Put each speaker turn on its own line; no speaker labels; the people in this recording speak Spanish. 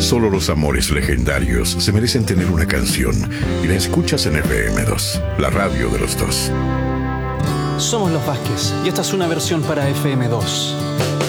Solo los amores legendarios se merecen tener una canción y la escuchas en FM2, la radio de los dos.
Somos los Vázquez y esta es una versión para FM2.